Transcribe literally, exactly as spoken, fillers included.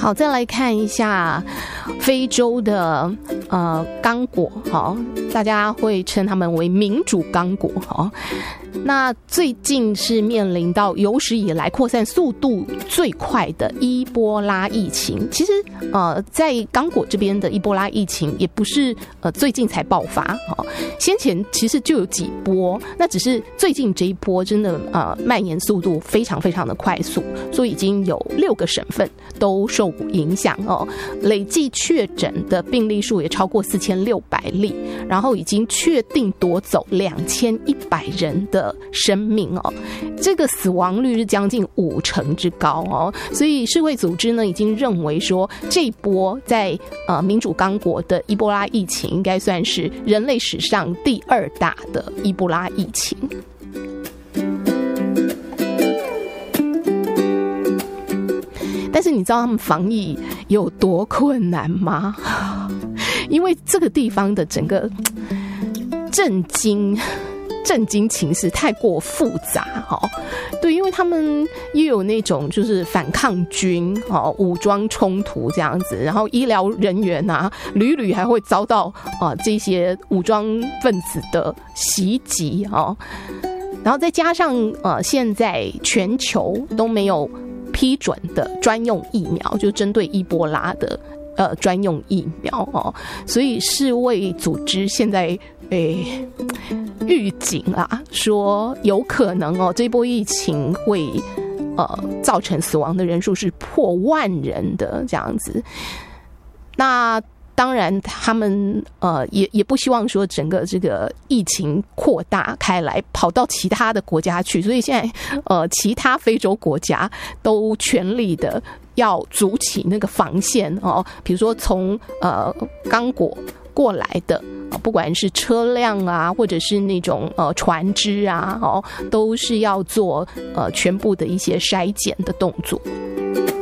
好，再来看一下非洲的呃刚果，好，大家会称他们为民主刚果，好。那最近是面临到有史以来扩散速度最快的伊波拉疫情。其实呃，在刚果这边的伊波拉疫情也不是呃最近才爆发，哦，先前其实就有几波，那只是最近这一波真的呃蔓延速度非常非常的快速，所以已经有六个省份都受影响哦，累计确诊的病例数也超过四千六百例，然后已经确定夺走两千一百人的生命哦，这个死亡率是将近五成之高哦，所以世卫组织呢已经认为说，这一波在呃民主刚果的伊波拉疫情应该算是人类史上第二大的伊波拉疫情。但是你知道他们防疫有多困难吗？因为这个地方的整个震惊震惊情势太过复杂，哦，对，因为他们也有那种就是反抗军，哦，武装冲突这样子，然后医疗人员啊，屡屡还会遭到啊这些武装分子的袭击，哦，然后再加上呃现在全球都没有批准的专用疫苗，就针对伊波拉的呃专用疫苗哦，所以世卫组织现在诶预警啊，说有可能哦这波疫情会呃造成死亡的人数是破万人的这样子。那当然他们呃也也不希望说整个这个疫情扩大开来跑到其他的国家去，所以现在呃其他非洲国家都全力的要筑起那个防线哦，比如说从呃刚果过来的，不管是车辆啊，或者是那种呃船只啊，哦，都是要做呃全部的一些筛检的动作。